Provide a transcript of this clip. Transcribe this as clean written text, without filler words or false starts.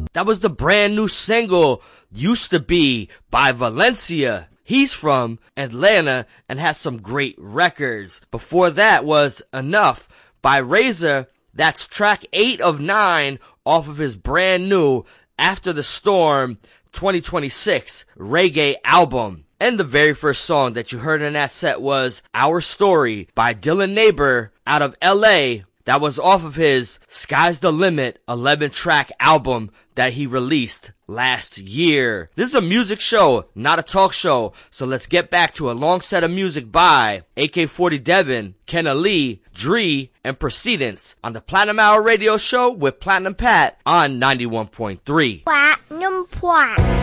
That was the brand new single, Used to Be, by Valencia. He's from Atlanta and has some great records. Before that was Enough by Razor. That's track 8 of 9 off of his brand new After the Storm 2026 reggae album. And the very first song that you heard in that set was Our Story by Dylan Neighbor out of LA. That was off of his Sky's the Limit 11-track album that he released last year. This is a music show, not a talk show. So let's get back to a long set of music by AK-40 Devin, Kenna Lee, Dree, and Precedence on the Platinum Hour Radio Show with Platinum Pat on 91.3. Platinum Pat.